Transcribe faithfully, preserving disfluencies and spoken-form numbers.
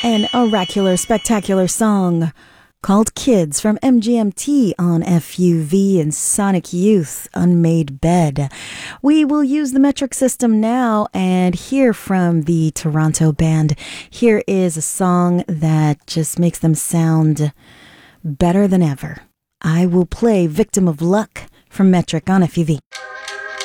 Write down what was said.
An oracular, spectacular song called Kids from M G M T on F U V and Sonic Youth, Unmade Bed. We will use the metric system now and hear from the Toronto band. Here is a song that just makes them sound better than ever. I will play Victim of Luck from Metric on F U V.